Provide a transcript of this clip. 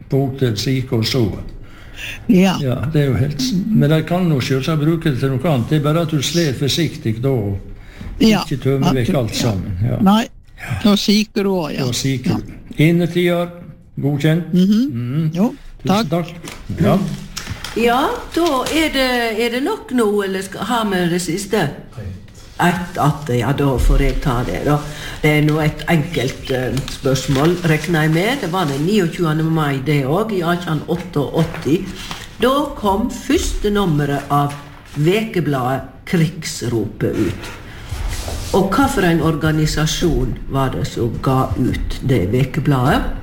bok til syke og så. Ja. Ja, det jo helt... Men de kan jo selvsagt bruke det til noe annet. Det bare at du slet forsiktig da, og ikke tømmer vekk alt sammen. Ja. Nei, da siker du også, ja. Da siker du. Innetider, godkjent. Jo, Tusen takk. Ja. Ja, da det nok nå, eller har vi det siste? Ja, da får jeg ta det da. Det nå et enkelt spørsmål, regner jeg med. Det var den 29. mai det også, i 1888. Da kom første nummeret av Vekebladet Krigsropet ut. Og hva for en organisasjon var det som ga ut det Vekebladet?